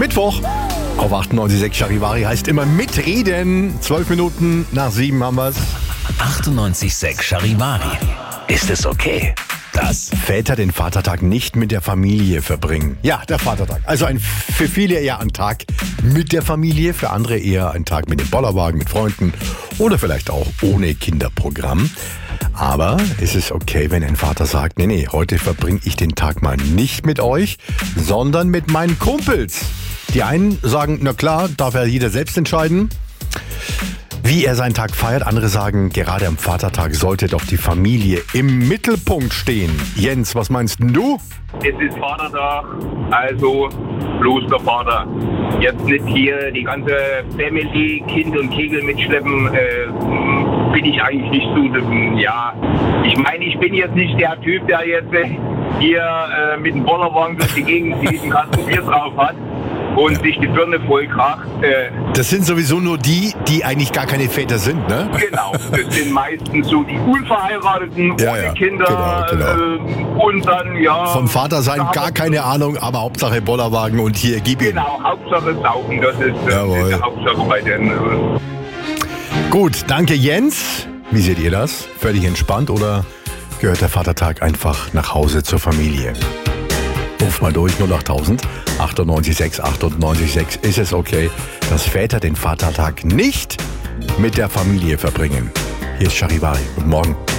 Mittwoch auf 98.6 Charivari heißt immer mitreden. 12 Minuten nach 7 haben wir's. 98.6 Charivari. Ist es okay, dass Väter den Vatertag nicht mit der Familie verbringen? Ja, der Vatertag. Also für viele eher ein Tag mit der Familie, für andere eher ein Tag mit dem Bollerwagen, mit Freunden oder vielleicht auch ohne Kinderprogramm. Aber ist es okay, wenn ein Vater sagt, nee, heute verbringe ich den Tag mal nicht mit euch, sondern mit meinen Kumpels? Die einen sagen, na klar, darf ja jeder selbst entscheiden, wie er seinen Tag feiert. Andere sagen, gerade am Vatertag sollte doch die Familie im Mittelpunkt stehen. Jens, was meinst du? Es ist Vatertag, also bloß der Vater. Jetzt nicht hier die ganze Family, Kind und Kegel mitschleppen, bin ich eigentlich nicht so. Ja, ich meine, ich bin jetzt nicht der Typ, der jetzt hier mit dem Bollerwagen durch die Gegend zieht, einen Kasten Bier drauf hat und sich die Birne voll kracht. Das sind sowieso nur die eigentlich gar keine Väter sind, ne? Genau, das sind meistens so die Unverheirateten, ohne Kinder. Genau. Und dann, ja... Von Vater sein gar keine Ahnung, aber Hauptsache Bollerwagen und hier, gib ihm. Genau, Hauptsache saugen, das ist die Hauptsache bei den... Gut, danke Jens. Wie seht ihr das? Völlig entspannt oder gehört der Vatertag einfach nach Hause zur Familie? Ruf mal durch, 08000 98.6 98.6. Ist es okay, dass Väter den Vatertag nicht mit der Familie verbringen? Hier ist Charivari. Guten Morgen.